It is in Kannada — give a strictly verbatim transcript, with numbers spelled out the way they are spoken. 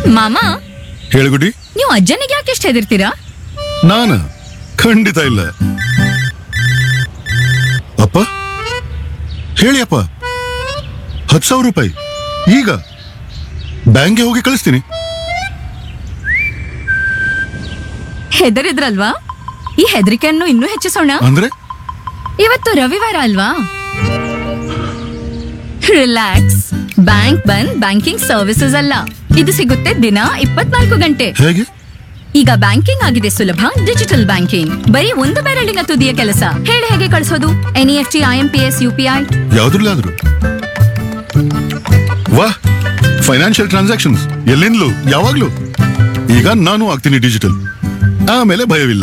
ಮಾಮ, ಹೇಳುಗುಡಿ. ನೀವು ಅಜ್ಜನಿಗೆ ಯಾಕೆ ಎಷ್ಟು ಹೆದರ್ತೀರಾ? ನಾನ ಖಂಡಿತ ಇಲ್ಲ. ಅಪ್ಪ ಹೇಳಿ ಅಪ್ಪ, ಹತ್ತು ಸಾವಿರ ರೂಪಾಯಿ ಈಗ ಬ್ಯಾಂಕ್ಗೆ ಹೋಗಿ ಕಳಿಸ್ತೀನಿ. ಹೆದರಿದ್ರಲ್ವಾ? ಈ ಹೆದರಿಕೆಯನ್ನು ಇನ್ನೂ ಹೆಚ್ಚಿಸೋಣ. ಅಂದ್ರೆ ಇವತ್ತು ರವಿವಾರ ಅಲ್ವಾ? ರಿಲ್ಯಾಕ್ಸ್. ಬ್ಯಾಂಕ್ ಬಂದ್ ಬ್ಯಾಂಕಿಂಗ್ ಸರ್ವಿಸಸ್ ಅಲ್ಲ, ಇದು ಸಿಗುತ್ತೆ ದಿನ ಇಪ್ಪತ್ನಾಲ್ಕು ಗಂಟೆ. ಹೇಗೆ? ಈಗ ಬ್ಯಾಂಕಿಂಗ್ ಆಗಿದೆ ಸುಲಭ. ಡಿಜಿಟಲ್ ಬ್ಯಾಂಕಿಂಗ್ ಬರೀ ಒಂದು ಬೆರಳಿನ ತುದಿಯ ಕೆಲಸ. ಹೇಳಿ ಹೇಗೆ ಕಳಿಸೋದು? N E F T, I M P S, U P I ಯಾವ್ದ್ರಲ್ಲಾದ್ರು. ವಾಹ್, ಫೈನಾನ್ಷಿಯಲ್ ಟ್ರಾನ್ಸಾಕ್ಷನ್ಸ್ ಎಲ್ಲಿಂದಲೂ ಯಾವಾಗ್ಲೂ. ಈಗ ನಾನು ಆಗ್ತೀನಿ ಡಿಜಿಟಲ್, ಆಮೇಲೆ ಭಯವಿಲ್ಲ.